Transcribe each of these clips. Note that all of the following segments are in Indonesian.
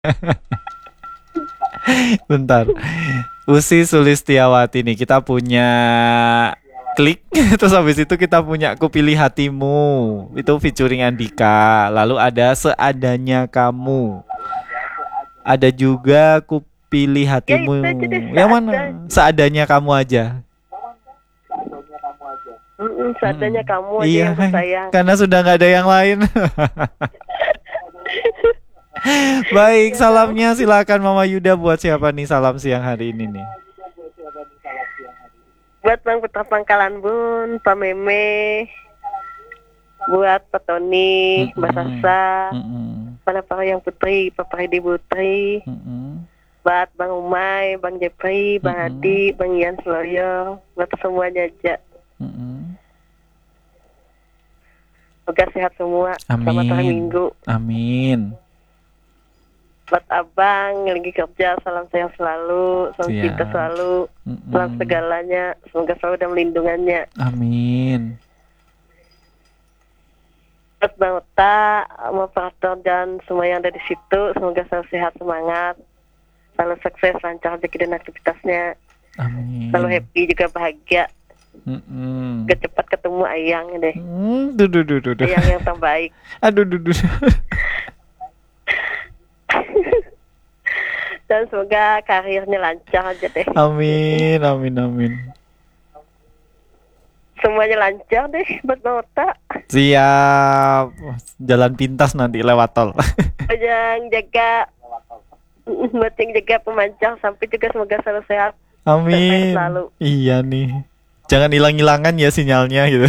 Bentar. Usi Sulistiawati nih, kita punya klik. Terus habis itu kita punya Ku Pilih Hatimu. Itu featuring Andika. Lalu ada Seadanya Kamu. Ada juga Ku Pilih Ya Hatimu. itu aja deh Yang mana? seadanya. Seadanya Kamu aja. Seadanya kamu aja Iya, yang ku sayang. karena sudah nggak ada yang lain. Baik, Iya tahu. salamnya silakan Mama Yuda, buat siapa nih salam siang hari ini nih? Buat Bang Putra Pangkalan Bun, Pak Meme, buat Pak Tony, Mbak Mm-mm. Sasa, Mm-mm. pada para yang putri, Pak Faridi Putri, Mm-mm. buat Bang Umay, Bang Jepri, Bang Mm-mm. Adi, Bang Ian Seloyo, buat semuanya aja. Mm-mm. Semoga sehat semua. Selamat hari Amin. Minggu. Amin. Buat Abang yang lagi kerja, salam sehat selalu, salam cinta Siap. selalu, salam Mm-mm. segalanya. Semoga selalu dalam lindungannya. Amin. Buat Bang Ota, operator dan semua yang ada di situ, semoga selalu sehat, semangat, selalu sukses, lancar rezeki dan aktivitasnya, selalu Amin. happy juga bahagia. Mm-mm. Cepat ketemu Ayang deh, Duh, duh, duh, duh, duh. Ayang yang terbaik. Aduh, duh, duh. Dan semoga karirnya lancar aja deh. Amin, amin, amin. Semuanya lancar deh buat Bang Ota. Siap. Jalan pintas nanti lewat tol. Yang jaga, buat yang jaga pemancar sampai juga semoga selalu sehat, sukses Amin. selalu. Iya nih. Jangan hilang-hilangan ya sinyalnya gitu.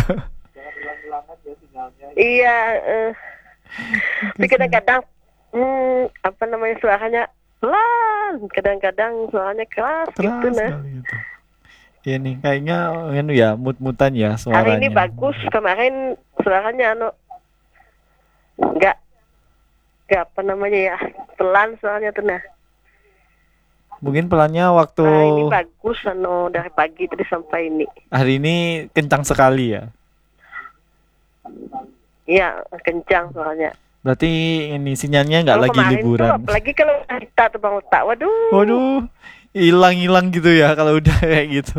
Iya, tapi kadang-kadang apa namanya suaranya pelan, kadang-kadang suaranya keras gitu Keras nah. sekali gitu. Iya nih, kayaknya anu ya, mut-mutan ya Hari ini suaranya. bagus, kemarin suaranya nggak nggak apa namanya ya, pelan suaranya tuh nah. Mungkin pelannya waktu Nah ini bagus dari pagi tadi sampai ini. hari ini kencang sekali ya. Iya kencang suaranya. Berarti ini sinyalnya nggak Kalau lagi kemarin tuh liburan. apalagi kalau kita tuh Bang Uta, waduh. Waduh, hilang-hilang gitu ya kalau udah kayak gitu.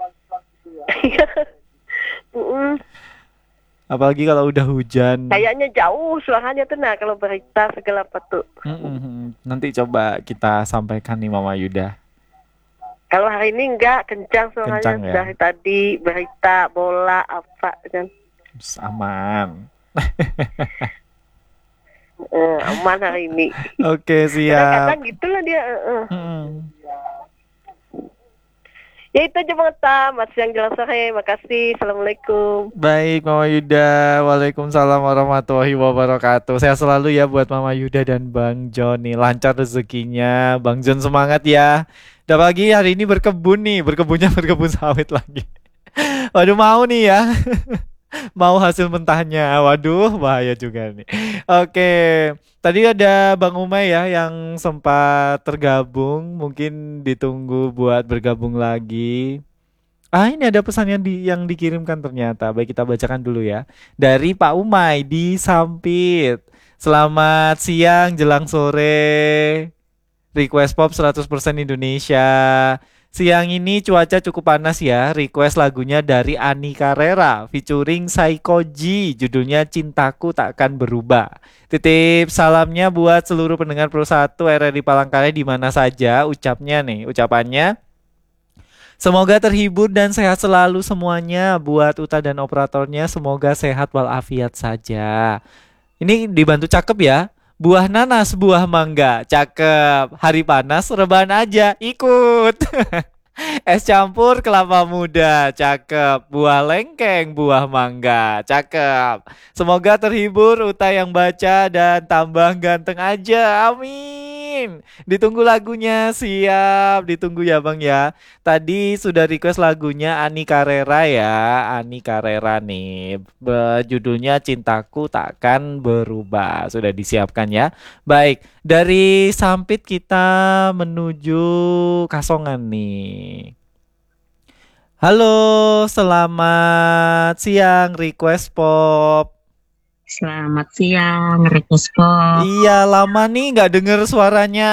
Mm-mm. Apalagi kalau udah hujan. Kayaknya jauh suaranya tuh nah kalau berita segala apa tuh. Nanti coba kita sampaikan nih Mama Yuda. Kalau hari ini enggak kencang suaranya Kencang ya. dari tadi berita bola apa kan. Aman. Aman hari ini. Oke, siap. Kadang-kadang gitulah dia. Mm-mm. Ya itu aja Bang Tam. Masih yang jelas sore. Makasih. Assalamualaikum. Baik, Mama Yuda. Waalaikumsalam warahmatullahi wabarakatuh. Sehat selalu ya buat Mama Yuda dan Bang John nih. Lancar rezekinya. Bang John semangat ya. Udah pagi hari ini berkebun nih. Berkebunnya berkebun sawit lagi. Waduh, mau nih ya. Mau hasil mentahnya. Waduh, bahaya juga nih. Oke. Tadi ada Bang Umay ya yang sempat tergabung. Mungkin ditunggu buat bergabung lagi. Ah, ini ada pesan yang dikirimkan ternyata. Baik, kita bacakan dulu ya. Dari Pak Umay di Sampit. Selamat siang jelang sore. Request pop 100% Indonesia. Siang ini cuaca cukup panas ya. Request lagunya dari Ani Carrera featuring Saikoji. Judulnya Cintaku Takkan Berubah. Titip salamnya buat seluruh pendengar Pro 1 RRI Palangkaraya di mana saja. Ucapannya. Semoga terhibur dan sehat selalu semuanya. Buat Uta dan operatornya semoga sehat walafiat saja. Ini dibantu cakep ya. Buah nanas, buah mangga, cakep. Hari panas, rebahan aja, ikut. Es campur kelapa muda, cakep. Buah lengkeng, buah mangga, cakep. Semoga terhibur Uta yang baca dan tambah ganteng aja, amin. Ditunggu lagunya, siap. Ditunggu ya Bang ya. Tadi sudah request lagunya Ani Carrera ya. Ani Carrera nih. Judulnya Cintaku Takkan Berubah. Sudah disiapkan ya. Baik, dari Sampit kita menuju Kasongan nih. Halo, selamat siang Request Pop. Selamat siang, request kok. Iya, lama nih nggak denger suaranya